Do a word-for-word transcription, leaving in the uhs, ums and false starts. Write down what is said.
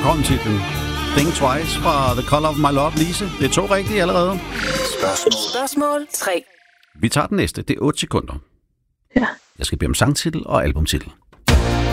kom titlen. Think Twice fra The Color of My Love, Lise. Det er to rigtige allerede. Spørgsmål. Spørgsmål tre. Vi tager den næste. Det er otte sekunder. Ja. Jeg skal bede om sangtitel og albumtitel.